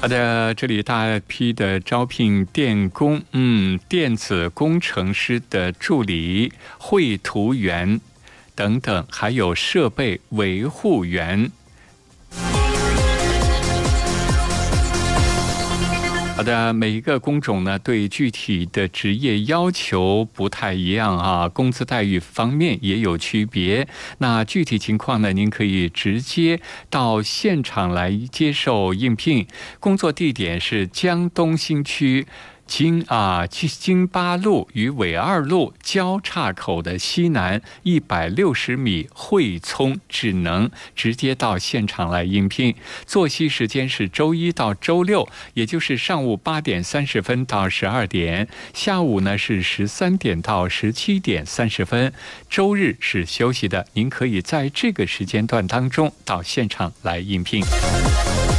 好的，这里大批的招聘电工，电子工程师的助理、绘图员等等，还有设备维护员。好的，每一个工种呢，对具体的职业要求不太一样啊，工资待遇方面也有区别。那具体情况呢，您可以直接到现场来接受应聘。工作地点是江东新区京八路与纬二路交叉口的西南160米汇聪，只能直接到现场来应聘。作息时间是周一到周六，也就是上午8点30分到12点，下午呢是13点到17点30分，周日是休息的。您可以在这个时间段当中到现场来应聘。